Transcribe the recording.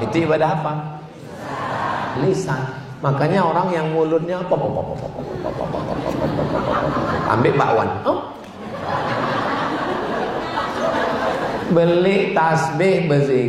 Itu ibadah apa? Lisan. Makanya orang yang mulutnya ambil bakwan. Beli tasbih berzikir.